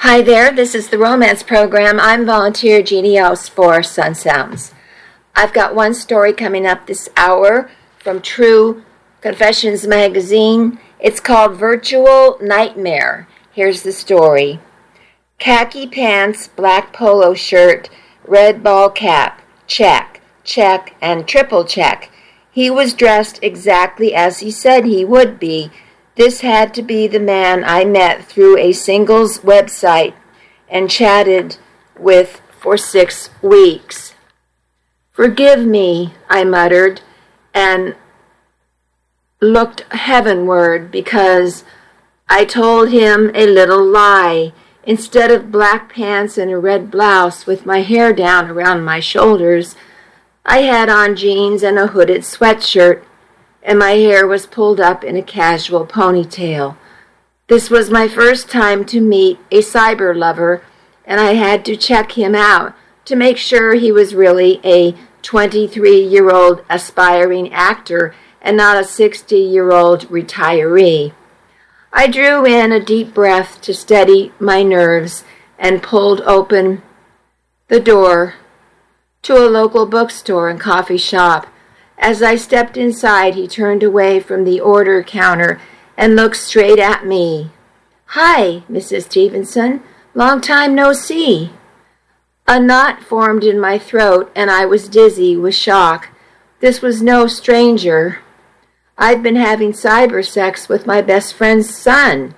Hi there, this is the Romance Program. I'm volunteer Jeannie Else for Sun Sounds. I've got one story coming up this hour from True Confessions magazine. It's called Virtual Nightmare. Here's the story. Khaki pants, black polo shirt, red ball cap, check, check, and triple check. He was dressed exactly as he said he would be. This had to be the man I met through a singles website and chatted with for 6 weeks. "Forgive me," I muttered, and looked heavenward because I told him a little lie. Instead of black pants and a red blouse with my hair down around my shoulders, I had on jeans and a hooded sweatshirt, and my hair was pulled up in a casual ponytail. This was my first time to meet a cyber lover, and I had to check him out to make sure he was really a 23-year-old aspiring actor and not a 60-year-old retiree. I drew in a deep breath to steady my nerves and pulled open the door to a local bookstore and coffee shop. As I stepped inside, he turned away from the order counter and looked straight at me. "Hi, Mrs. Stevenson. Long time no see." A knot formed in my throat, and I was dizzy with shock. This was no stranger. I'd been having cyber sex with my best friend's son.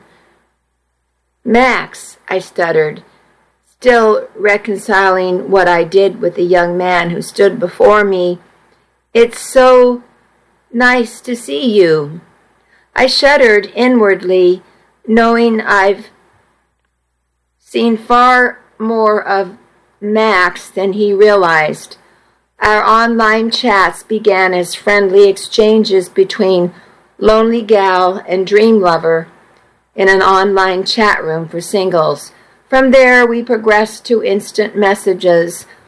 "Max," I stuttered, still reconciling what I did with the young man who stood before me. "It's so nice to see you." I shuddered inwardly, knowing I've seen far more of Max than he realized. Our online chats began as friendly exchanges between lonely gal and dream lover in an online chat room for singles. From there, we progressed to instant messages